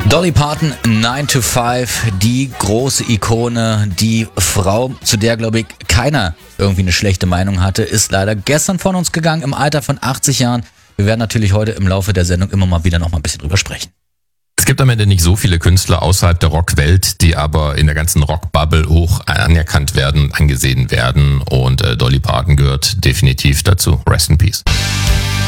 Dolly Parton, 9 to 5, die große Ikone, die Frau, zu der, glaube ich, keiner irgendwie eine schlechte Meinung hatte, ist leider gestern von uns gegangen im Alter von 80 Jahren. Wir werden natürlich heute im Laufe der Sendung immer mal wieder noch mal ein bisschen drüber sprechen. Es gibt am Ende nicht so viele Künstler außerhalb der Rockwelt, die aber in der ganzen Rockbubble hoch anerkannt werden, angesehen werden, und Dolly Parton gehört definitiv dazu. Rest in Peace.